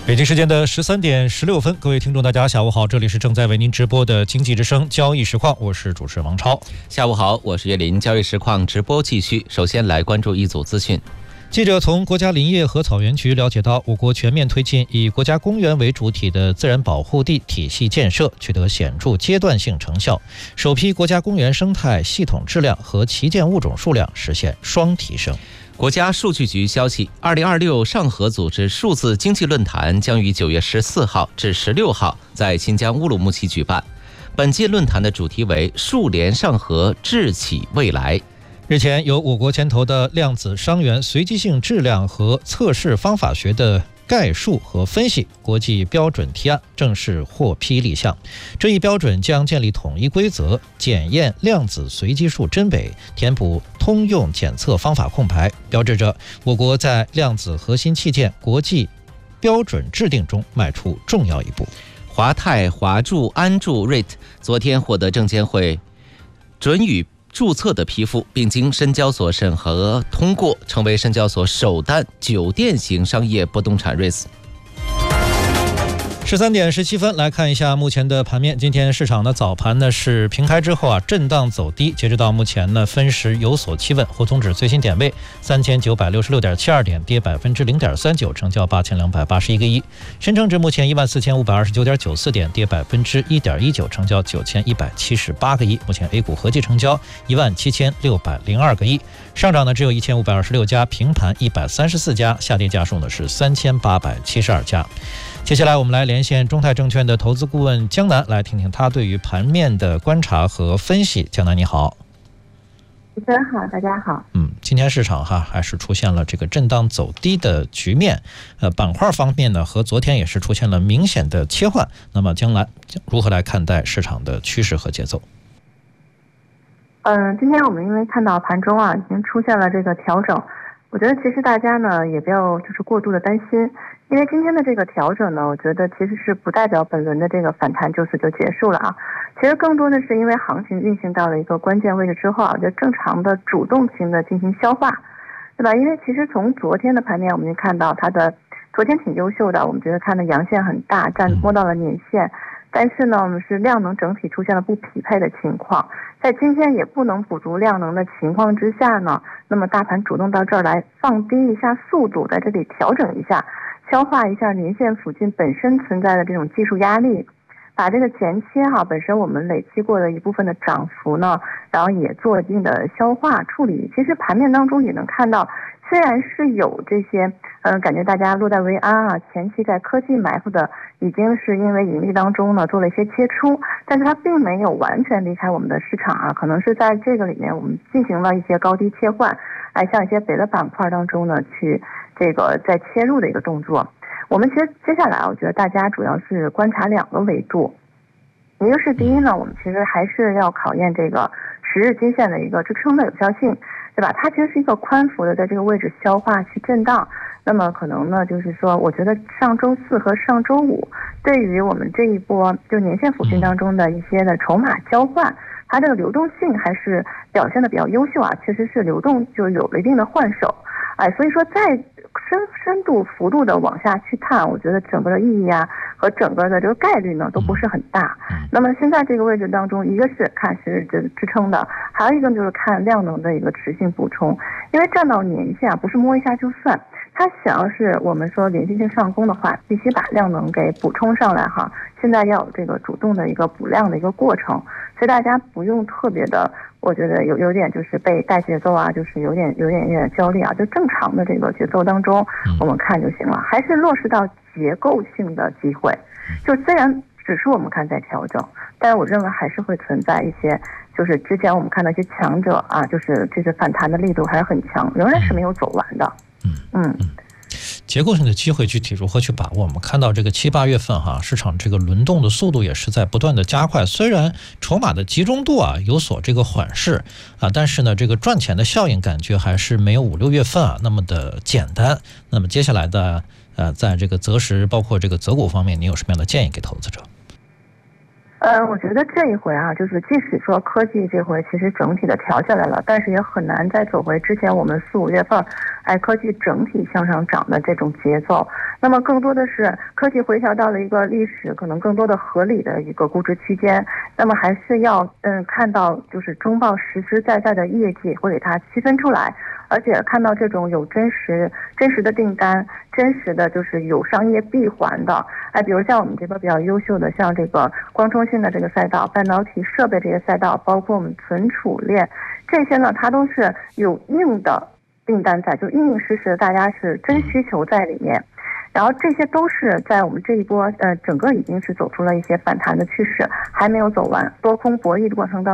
北京时间的13:16，各位听众大家下午好，这里是正在为您直播的经济之声交易实况，我是主持人王超。 下午好，我是岳林。交易实况直播继续，首先来关注一组资讯。 记者从国家林业和草原局了解到，我国全面推进以国家公园为主体的自然保护地体系建设取得显著阶段性成效，首批国家公园生态系统质量和旗舰物种数量实现双提升。 国家数据局消息，2026上合组织数字经济论坛将于9月14号至16号在新疆乌鲁木齐举办。本届论坛的主题为数联上合，智企未来。 日前，由我国牵头的量子伤员随机性质量和测试方法学的概述和分析国际标准提案正式获批立项。这一标准将建立统一规则，检验量子随机数真伪，填补通用检测方法空白，标志着我国在量子核心器件国际标准制定中迈出重要一步。 华泰、华住、安住、REIT 昨天获得证监会准予注册的批复，并经深交所审核通过，成为深交所首单酒店型商业不动产 REITs。 13:17来看一下目前的盘面。今天市场的早盘呢是平开之后震荡走低，截止到目前呢分时有所企稳，沪通指最新点位3966.72点，跌0.39%，成交8281个亿。深成指目前14529.94点，跌1.19%，成交9178个亿。目前 A 股合计成交17602个亿，上涨呢只有1526家，平盘134家，下跌家数呢是3872家。接下来我们来连线中泰证券的投资顾问江南，来听听他对于盘面的观察和分析。江南你好。 主持人好，大家好。 今天市场还是出现了这个震荡走低的局面，板块方面呢和昨天也是出现了明显的切换。那么江南如何来看待市场的趋势和节奏？ 今天我们因为看到盘中已经出现了这个调整，我觉得其实大家呢也不要就是过度的担心。因为今天的这个调整呢，我觉得其实是不代表本轮的这个反弹就此就结束了啊。其实更多的是因为行情运行到了一个关键位置之后我觉得正常的主动性的进行消化，对吧？因为其实从昨天的盘面我们就看到它的昨天挺优秀的，我们觉得看的阳线很大，摸到了年线，但是呢我们是量能整体出现了不匹配的情况，在今天也不能补足量能的情况之下呢，那么大盘主动到这儿来放低一下速度，在这里调整一下，消化一下年线附近本身存在的这种技术压力，把这个前期本身我们累积过的一部分的涨幅呢，然后也做一定的消化处理。其实盘面当中也能看到，虽然是有这些感觉大家落袋为安前期在科技埋伏的已经是因为盈利当中呢做了一些切出，但是它并没有完全离开我们的市场可能是在这个里面我们进行了一些高低切换，像一些别的板块当中呢去这个再切入的一个动作。我们其实接下来我觉得大家主要是观察两个维度，一个是第一呢，我们其实还是要考验这个10日均线的一个支撑的有效性，对吧？它其实是一个宽幅的在这个位置消化去震荡，那么可能呢就是说我觉得上周四和上周五对于我们这一波就年线附近当中的一些的筹码交换，它这个流动性还是表现的比较优秀确实是流动就有了一定的换手，所以说在深度幅度的往下去探，我觉得整个的意义和整个的这个概率呢都不是很大。那么现在这个位置当中，一个是看10日支撑的，还有一个就是看量能的一个持续补充。因为站到年线不是摸一下就算，它想要是我们说连续性上攻的话，必须把量能给补充上来现在要有这个主动的一个补量的一个过程，所以大家不用特别的，我觉得有点就是被带节奏就是有点焦虑就正常的这个节奏当中我们看就行了，还是落实到结构性的机会。就虽然指数我们看在调整，但是我认为还是会存在一些，就是之前我们看到一些强者就是这个反弹的力度还是很强，仍然是没有走完的。 结构性的机会具体如何去把握？我们看到这个7、8月份市场这个轮动的速度也是在不断的加快，虽然筹码的集中度有所这个缓释但是呢这个赚钱的效应感觉还是没有5、6月份那么的简单。那么接下来的在这个择时包括这个择股方面，你有什么样的建议给投资者？ 我觉得这一回啊，就是即使说科技这回其实整体的调下来了，但是也很难再走回之前我们4、5月份，科技整体向上涨的这种节奏。那么更多的是科技回调到了一个历史可能更多的合理的一个估值区间。那么还是要看到就是中报实实在在的业绩会给它区分出来，而且看到这种有真实的订单，真实的就是有商业闭环的。比如像我们这边比较优秀的，像这个光通信的这个赛道、半导体设备这些赛道，包括我们存储链这些呢，它都是有硬的订单在，就硬实实大家是真需求在里面。然后这些都是在我们这一波整个已经是走出了一些反弹的趋势，还没有走完，多空博弈的过程当中